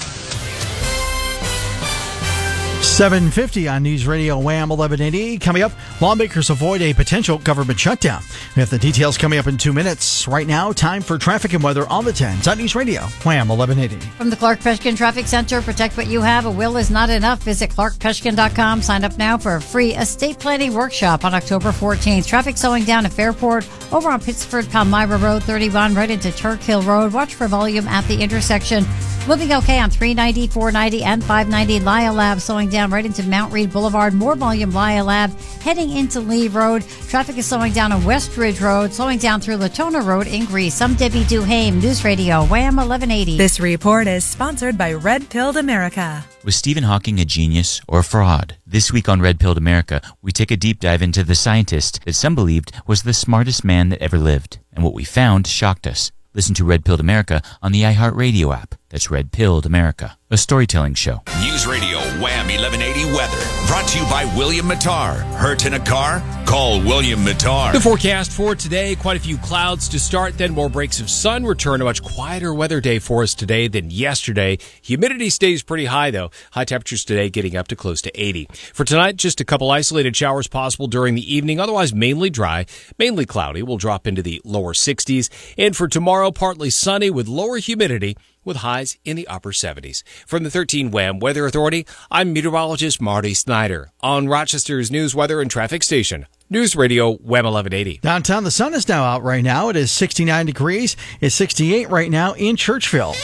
7:50 on News Radio Wham 1180. Coming up, lawmakers avoid a potential government shutdown. We have the details coming up in 2 minutes. Right now, time for traffic and weather on the 10s on News Radio Wham 1180. From the Clark Peshkin Traffic Center, protect what you have. A will is not enough. Visit clarkpeshkin.com. Sign up now for a free estate planning workshop on October 14th. Traffic slowing down at Fairport, over on Pittsford Palmyra Road 31, right into Turk Hill Road. Watch for volume at the intersection. Moving okay on 390, 490, and 590. Lyle Lab slowing down right into Mount Read Boulevard. More volume Lyle Lab heading into Lee Road. Traffic is slowing down on West Ridge Road, slowing down through Latona Road in Greece. I'm Debbie Duhame, News Radio Wham 1180. This report is sponsored by Red Pilled America. Was Stephen Hawking a genius or a fraud? This week on Red Pilled America, we take a deep dive into the scientist that some believed was the smartest man that ever lived. And what we found shocked us. Listen to Red Pilled America on the iHeartRadio app. That's Red Pilled America, a storytelling show. News Radio Wham 1180 weather. Brought to you by William Mattar. Hurt in a car? Call William Mattar. The forecast for today, quite a few clouds to start, then more breaks of sun. Return a much quieter weather day for us today than yesterday. Humidity stays pretty high, though. High temperatures today getting up to close to 80. For tonight, just a couple isolated showers possible during the evening. Otherwise, mainly dry, mainly cloudy. We'll drop into the lower 60s. And for tomorrow, partly sunny with lower humidity, with highs in the upper 70s. From the 13 Wham Weather Authority, I'm meteorologist Marty Snyder on Rochester's news, weather, and traffic station. News Radio Wham 1180. Downtown, the sun is now out right now. It is 69 degrees. It's 68 right now in Churchville.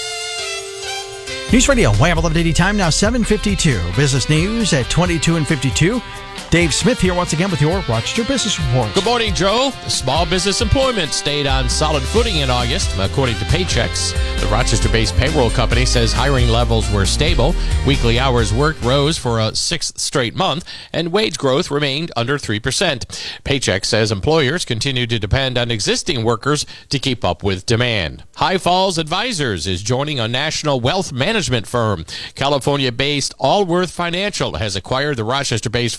News Radio Wham 1180, time now 7:52. Business news at 22 and 52. Dave Smith here once again with your Rochester Business Report. Good morning, Joe. Small business employment stayed on solid footing in August, according to Paychex. The Rochester-based payroll company says hiring levels were stable. Weekly hours worked rose for a 6th straight month, and wage growth remained under 3%. Paychex says employers continue to depend on existing workers to keep up with demand. High Falls Advisors is joining a national wealth management firm. California-based Allworth Financial has acquired the Rochester-based firm.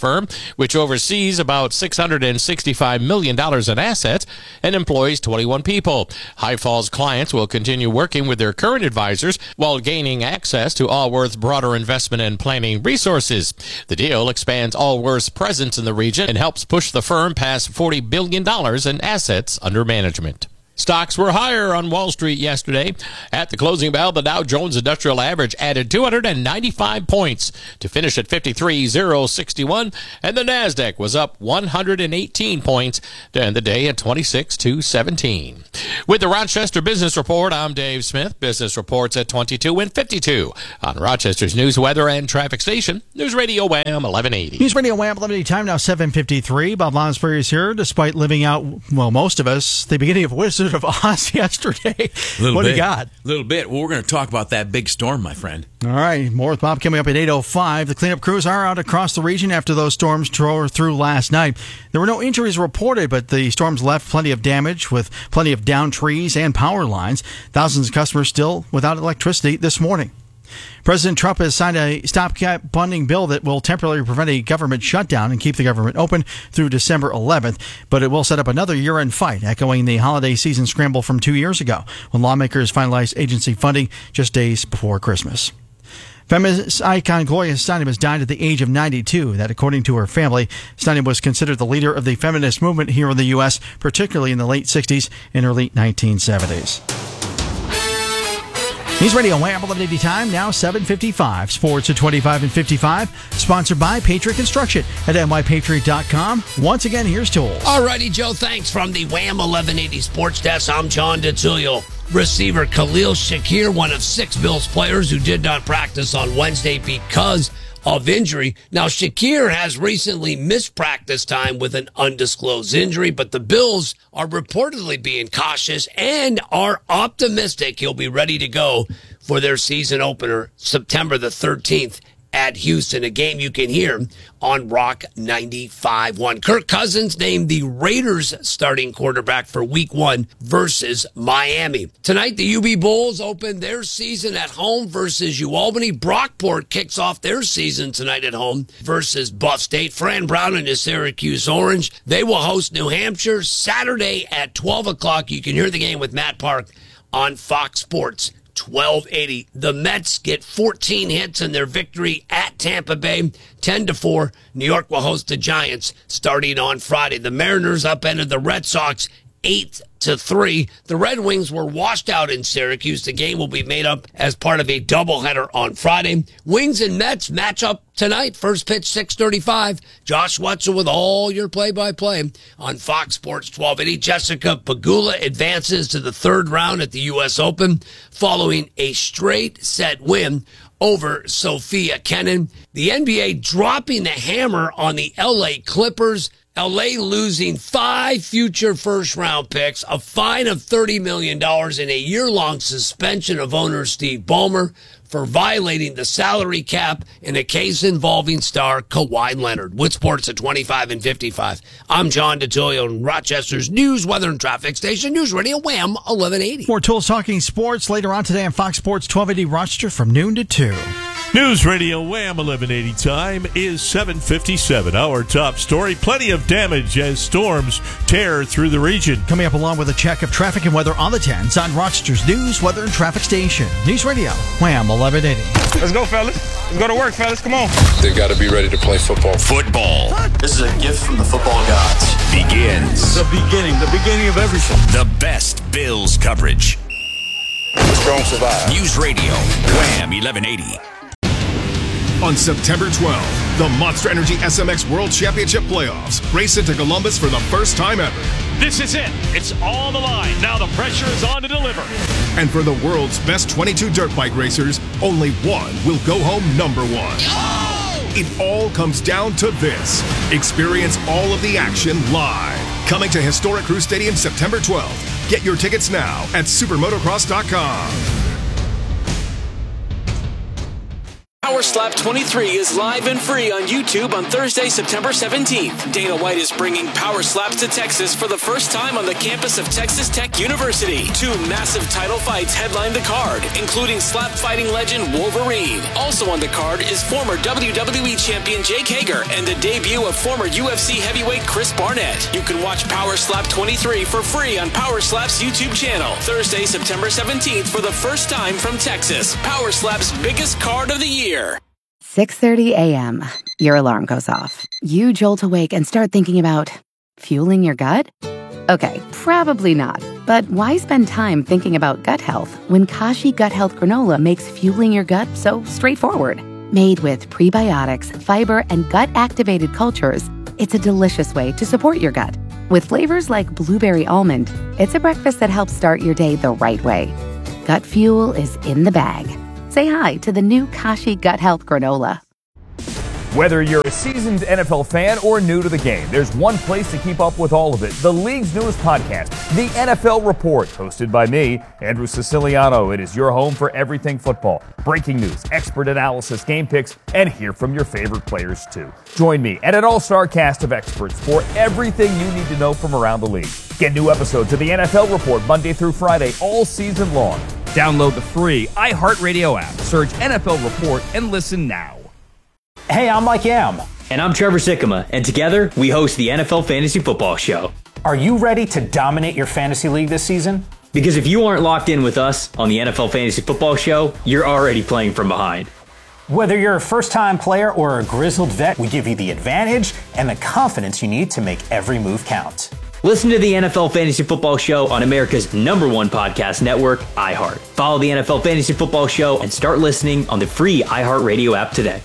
which oversees about $665 million in assets and employs 21 people. High Falls clients will continue working with their current advisors while gaining access to Allworth's broader investment and planning resources. The deal expands Allworth's presence in the region and helps push the firm past $40 billion in assets under management. Stocks were higher on Wall Street yesterday. At the closing bell, the Dow Jones Industrial Average added 295 points to finish at 53,061, and the Nasdaq was up 118 points to end the day at 26,217. With the Rochester Business Report, I'm Dave Smith. Business reports at 22 and 52 on Rochester's news, weather, and traffic station, News Radio Wham 1180. News Radio Wham 1180 time now 7:53. Bob Lonsberry is here, despite living out, well, most of us, the beginning of Wizard of Oz yesterday. What do you got? A little bit. Well, we're going to talk about that big storm, my friend. All right. More with Bob coming up at 8:05. The cleanup crews are out across the region after those storms tore through last night. There were no injuries reported, but the storms left plenty of damage with plenty of downed trees and power lines. Thousands of customers still without electricity this morning. President Trump has signed a stopgap funding bill that will temporarily prevent a government shutdown and keep the government open through December 11th, but it will set up another year-end fight, echoing the holiday season scramble from 2 years ago when lawmakers finalized agency funding just days before Christmas. Feminist icon Gloria Steinem has died at the age of 92. That, according to her family, Steinem was considered the leader of the feminist movement here in the U.S., particularly in the late 60s and early 1970s. News Radio Wham 1180 time, now 7:55. Sports at 25 and 55. Sponsored by Patriot Construction at nypatriot.com. Once again, here's Tools. Alrighty, Joe. Thanks from the Wham 1180 Sports Desk. I'm John DeTullio. Receiver Khalil Shakir, one of 6 Bills players who did not practice on Wednesday because of injury. Now, Shakir has recently missed practice time with an undisclosed injury, but the Bills are reportedly being cautious and are optimistic he'll be ready to go for their season opener September the 13th at Houston, a game you can hear on Rock 95.1. Kirk Cousins named the Raiders starting quarterback for Week 1 versus Miami. Tonight, the UB Bulls open their season at home versus UAlbany. Brockport kicks off their season tonight at home versus Buff State. Fran Brown and the Syracuse Orange, they will host New Hampshire Saturday at 12 o'clock. You can hear the game with Matt Park on Fox Sports 1280. The Mets get 14 hits in their victory at Tampa Bay, 10-4. New York will host the Giants starting on Friday. The Mariners upended the Red Sox 8-3. The Red Wings were washed out in Syracuse. The game will be made up as part of a doubleheader on Friday. Wings and Mets match up tonight. First pitch, 6:35. Josh Wetzel with all your play-by-play on Fox Sports 1280. Jessica Pegula advances to the 3rd round at the U.S. Open following a straight set win over Sophia Kenin. The NBA dropping the hammer on the L.A. Clippers. L.A. losing 5 future first-round picks, a fine of $30 million, and a year-long suspension of owner Steve Ballmer for violating the salary cap in a case involving star Kawhi Leonard. With sports at 25 and 55. I'm John DeTullio in Rochester's news, weather, and traffic station, News Radio Wham 1180. More Tools talking sports later on today on Fox Sports 1280 Rochester from noon to 2. News Radio Wham 1180 time is 7:57. Our top story, plenty of damage as storms tear through the region. Coming up along with a check of traffic and weather on the 10s on Rochester's news, weather, and traffic station. News Radio Wham 1180. Let's go, fellas. Let's go to work, fellas. Come on. They've got to be ready to play football. Football. This is a gift from the football gods. Begins. The beginning of everything. The best Bills coverage. Strong survive. News Radio Wham 1180. On September 12th, the Monster Energy SMX World Championship Playoffs race into Columbus for the first time ever. This is it. It's all the line. Now the pressure is on to deliver. And for the world's best 22 dirt bike racers, only one will go home number 1. Oh! It all comes down to this. Experience all of the action live. Coming to Historic Crew Stadium September 12th. Get your tickets now at supermotocross.com. Power Slap 23 is live and free on YouTube on Thursday, September 17th. Dana White is bringing Power Slaps to Texas for the first time on the campus of Texas Tech University. 2 massive title fights headline the card, including slap fighting legend Wolverine. Also on the card is former WWE champion Jake Hager and the debut of former UFC heavyweight Chris Barnett. You can watch Power Slap 23 for free on Power Slap's YouTube channel. Thursday, September 17th for the first time from Texas. Power Slap's biggest card of the year. 6:30 a.m. Your alarm goes off. You jolt awake and start thinking about fueling your gut? Okay, probably not. But why spend time thinking about gut health when Kashi Gut Health Granola makes fueling your gut so straightforward? Made with prebiotics, fiber, and gut-activated cultures, it's a delicious way to support your gut. With flavors like blueberry almond, it's a breakfast that helps start your day the right way. Gut fuel is in the bag. Say hi to the new Kashi Gut Health Granola. Whether you're a seasoned NFL fan or new to the game, there's one place to keep up with all of it. The league's newest podcast, The NFL Report, hosted by me, Andrew Siciliano. It is your home for everything football. Breaking news, expert analysis, game picks, and hear from your favorite players too. Join me and an all-star cast of experts for everything you need to know from around the league. Get new episodes of The NFL Report Monday through Friday all season long. Download the free iHeartRadio app. Search NFL Report and listen now. Hey, I'm Mike Yam. And I'm Trevor Sikkema. And together, we host the NFL Fantasy Football Show. Are you ready to dominate your fantasy league this season? Because if you aren't locked in with us on the NFL Fantasy Football Show, you're already playing from behind. Whether you're a first-time player or a grizzled vet, we give you the advantage and the confidence you need to make every move count. Listen to the NFL Fantasy Football Show on America's #1 podcast network, iHeart. Follow the NFL Fantasy Football Show and start listening on the free iHeartRadio app today.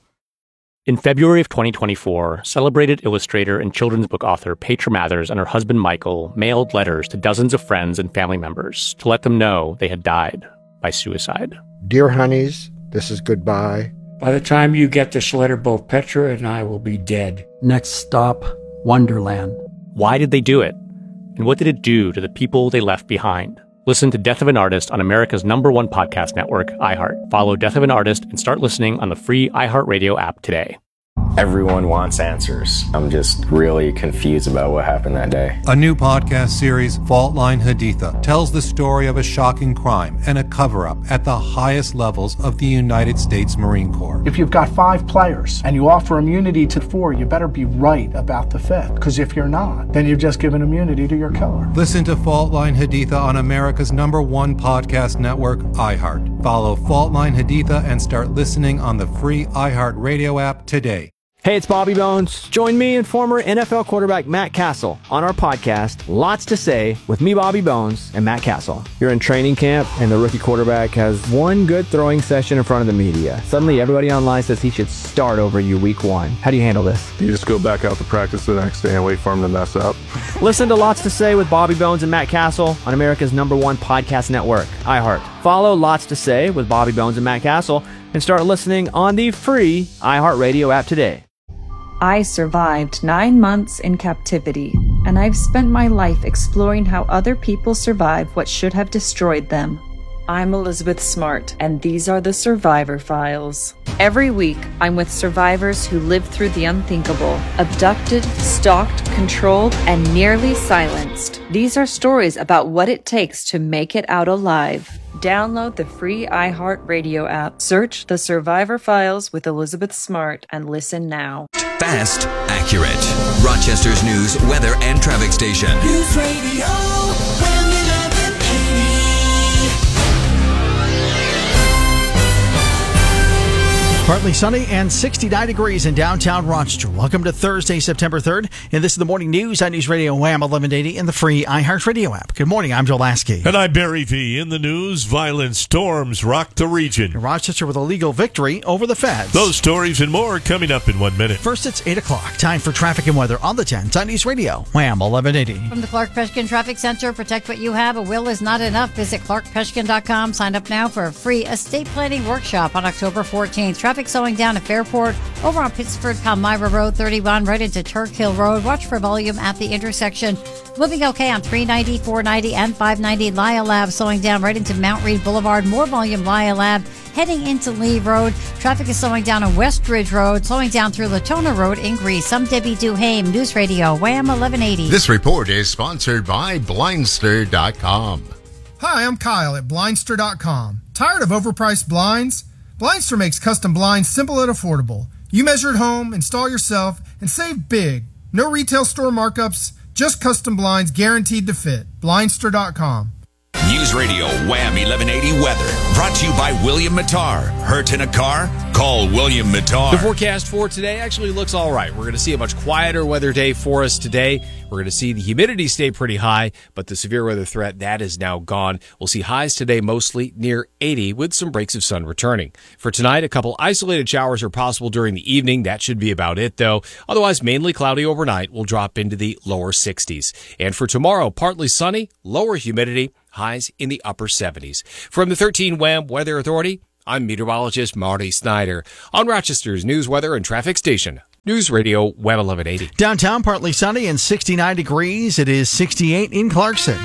In February of 2024, celebrated illustrator and children's book author Petra Mathers and her husband Michael mailed letters to dozens of friends and family members to let them know they had died by suicide. Dear honeys, this is goodbye. By the time you get this letter, both Petra and I will be dead. Next stop, Wonderland. Why did they do it? And what did it do to the people they left behind? Listen to Death of an Artist on America's #1 podcast network, iHeart. Follow Death of an Artist and start listening on the free iHeartRadio app today. Everyone wants answers. I'm just really confused about what happened that day. A new podcast series, Fault Line Haditha, tells the story of a shocking crime and a cover-up at the highest levels of the United States Marine Corps. If you've got 5 players and you offer immunity to 4, you better be right about the 5th. Because if you're not, then you've just given immunity to your killer. Listen to Fault Line Haditha on America's #1 podcast network, iHeart. Follow Fault Line Haditha and start listening on the free iHeartRadio app today. Hey, it's Bobby Bones. Join me and former NFL quarterback Matt Castle on our podcast, Lots to Say, with me, Bobby Bones, and Matt Castle. You're in training camp, and the rookie quarterback has one good throwing session in front of the media. Suddenly, everybody online says he should start over you week 1. How do you handle this? You just go back out to practice the next day and wait for him to mess up. Listen to Lots to Say with Bobby Bones and Matt Castle on America's #1 podcast network, iHeart. Follow Lots to Say with Bobby Bones and Matt Castle and start listening on the free iHeartRadio app today. I survived 9 months in captivity, and I've spent my life exploring how other people survive what should have destroyed them. I'm Elizabeth Smart, and these are the Survivor Files. Every week, I'm with survivors who lived through the unthinkable, abducted, stalked, controlled, and nearly silenced. These are stories about what it takes to make it out alive. Download the free iHeartRadio app. Search The Survivor Files with Elizabeth Smart and listen now. Fast, accurate. Rochester's news, weather, and traffic station. News Radio, WHAM 1180. Partly sunny and 69 degrees in downtown Rochester. Welcome to Thursday, September 3rd. And this is the morning news on News Radio WHAM 1180 and the free iHeartRadio app. Good morning. I'm Joe Lasky. And I'm Barry V. In the news, violent storms rock the region. Rochester with a legal victory over the feds. Those stories and more coming up in 1 minute. First, it's 8 o'clock. Time for traffic and weather on the 10s on News Radio WHAM 1180. From the Clark Peshkin Traffic Center, protect what you have. A will is not enough. Visit clarkpeshkin.com. Sign up now for a free estate planning workshop on October 14th. Traffic slowing down at Fairport, over on Pittsford, Palmyra Road 31, right into Turk Hill Road. Watch for volume at the intersection. Moving okay on 390, 490, and 590. Lyle Lab slowing down right into Mount Read Boulevard. More volume Lyle Lab heading into Lee Road. Traffic is slowing down on West Ridge Road, slowing down through Latona Road in Greece. I'm Debbie Duhame, News Radio, Wham 1180. This report is sponsored by Blindster.com. Hi, I'm Kyle at Blindster.com. Tired of overpriced blinds? Blindster makes custom blinds simple and affordable. You measure at home, install yourself, and save big. No retail store markups, just custom blinds guaranteed to fit. Blindster.com. News Radio Wham 1180 weather. Brought to you by William Mattar. Hurt in a car? Call William Mattar. The forecast for today actually looks all right. We're going to see a much quieter weather day for us today. We're going to see the humidity stay pretty high, but the severe weather threat, that is now gone. We'll see highs today mostly near 80 with some breaks of sun returning. For tonight, a couple isolated showers are possible during the evening. That should be about it, though. Otherwise, mainly cloudy overnight. We'll drop into the lower 60s. And for tomorrow, partly sunny, lower humidity, highs in the upper 70s. From the 13 Wham Weather Authority, I'm meteorologist Marty Snyder on Rochester's news, weather, and traffic station. News Radio Wham 1180. Downtown, partly sunny and 69 degrees. It is 68 in Clarkson.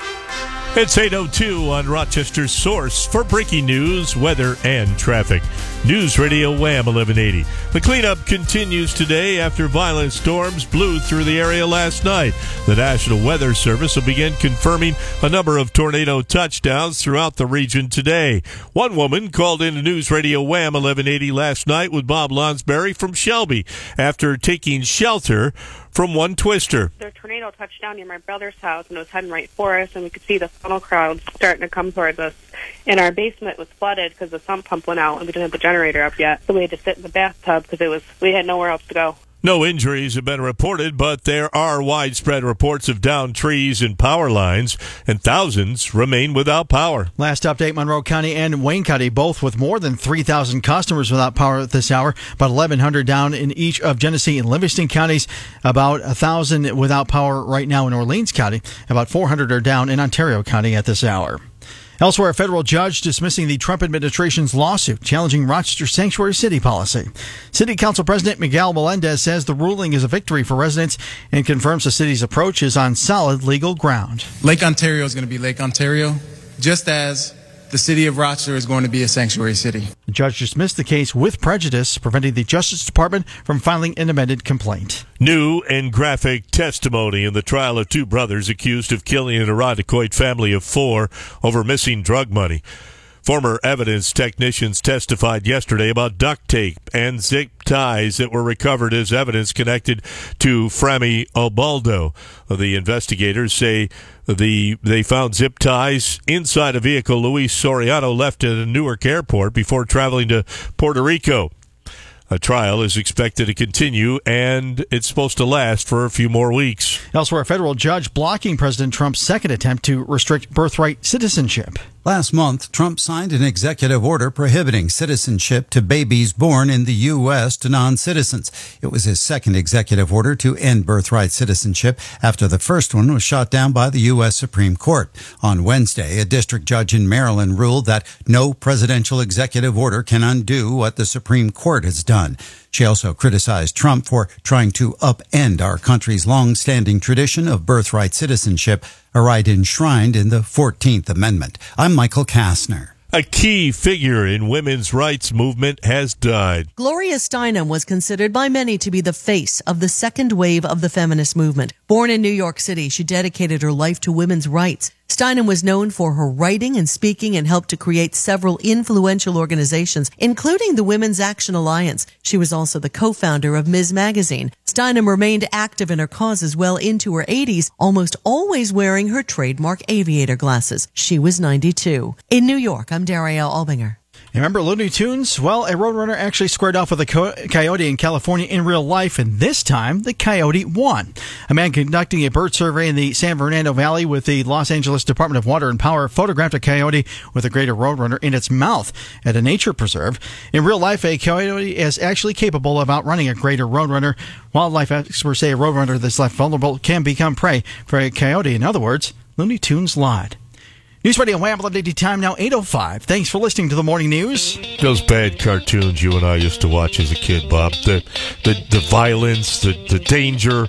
It's 8:02 on Rochester's source for breaking news, weather, and traffic. News Radio Wham 1180. The cleanup continues today after violent storms blew through the area last night. The National Weather Service will begin confirming a number of tornado touchdowns throughout the region today. One woman called into News Radio Wham 1180 last night with Bob Lonsberry from Shelby after taking shelter from one twister. The tornado touched down near my brother's house and it was heading right for us, and we could see the funnel clouds starting to come towards us. And our basement was flooded because the sump pump went out and we didn't have the generator up yet. So we had to sit in the bathtub because we had nowhere else to go. No injuries have been reported, but there are widespread reports of downed trees and power lines, and thousands remain without power. Last update, Monroe County and Wayne County, both with more than 3,000 customers without power at this hour. About 1,100 down in each of Genesee and Livingston counties. About 1,000 without power right now in Orleans County. About 400 are down in Ontario County at this hour. Elsewhere, a federal judge dismissing the Trump administration's lawsuit challenging Rochester's sanctuary city policy. City Council President Miguel Melendez says the ruling is a victory for residents and confirms the city's approach is on solid legal ground. Lake Ontario is going to be Lake Ontario, just as the city of Rochester is going to be a sanctuary city. The judge dismissed the case with prejudice, preventing the Justice Department from filing an amended complaint. New and graphic testimony in the trial of two brothers accused of killing an Irondequoit family of 4 over missing drug money. Former evidence technicians testified yesterday about duct tape and zip ties that were recovered as evidence connected to Frammy Ubaldo. The investigators say they found zip ties inside a vehicle Luis Soriano left at a Newark airport before traveling to Puerto Rico. A trial is expected to continue, and it's supposed to last for a few more weeks. Elsewhere, a federal judge blocking President Trump's second attempt to restrict birthright citizenship. Last month, Trump signed an executive order prohibiting citizenship to babies born in the U.S. to non-citizens. It was his second executive order to end birthright citizenship after the first one was shot down by the U.S. Supreme Court. On Wednesday, a district judge in Maryland ruled that no presidential executive order can undo what the Supreme Court has done. She also criticized Trump for trying to upend our country's long-standing tradition of birthright citizenship, a right enshrined in the 14th Amendment. I'm Michael Kastner. A key figure in women's rights movement has died. Gloria Steinem was considered by many to be the face of the second wave of the feminist movement. Born in New York City, she dedicated her life to women's rights. Steinem was known for her writing and speaking and helped to create several influential organizations, including the Women's Action Alliance. She was also the co-founder of Ms. Magazine. Steinem remained active in her causes well into her 80s, almost always wearing her trademark aviator glasses. She was 92. In New York, I'm Daria Albinger. Remember Looney Tunes? Well, a roadrunner actually squared off with a coyote in California in real life, and this time the coyote won. A man conducting a bird survey in the San Fernando Valley with the Los Angeles Department of Water and Power photographed a coyote with a greater roadrunner in its mouth at a nature preserve. In real life, a coyote is actually capable of outrunning a greater roadrunner. Wildlife experts say a roadrunner that's left vulnerable can become prey for a coyote. In other words, Looney Tunes lied. News Radio Wham 1180 time now 8:05. Thanks for listening to the morning news. Those bad cartoons you and I used to watch as a kid, Bob. The violence, the danger,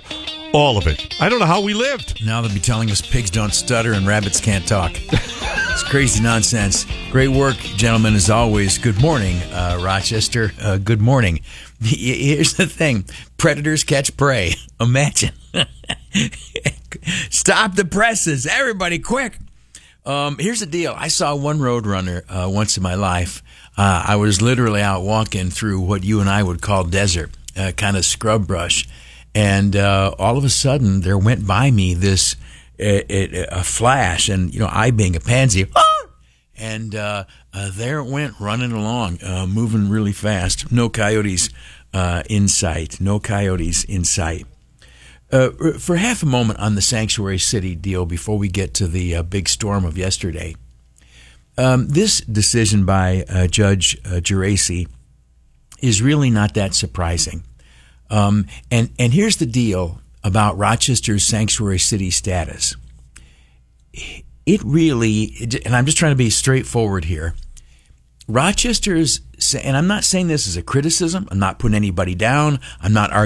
All of it. I don't know how we lived. Now they'll be telling us pigs don't stutter and rabbits can't talk. It's crazy nonsense. Great work, gentlemen, as always. Good morning, Rochester. Good morning. Here's the thing. Predators catch prey. Imagine. Stop the presses. Everybody, quick. Here's the deal. I saw one roadrunner once in my life. I was literally out walking through what you and I would call desert, kind of scrub brush. And all of a sudden, there went by me this a flash, and I being a pansy, and there it went running along, moving really fast. No coyotes in sight. No coyotes in sight. For half a moment on the Sanctuary City deal before we get to the big storm of yesterday. This decision by Judge Geraci is really not that surprising. And here's the deal about Rochester's Sanctuary City status. It really, and I'm just trying to be straightforward here, Rochester's, and I'm not saying this as a criticism, I'm not putting anybody down, I'm not arguing